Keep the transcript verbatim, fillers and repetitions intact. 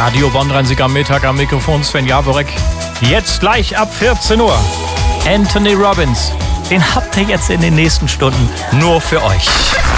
Radio Bonn dreißig am Mittag, am Mikrofon Sven Jaworek. Jetzt gleich ab vierzehn Uhr. Anthony Robbins. Den habt ihr jetzt in den nächsten Stunden nur für euch.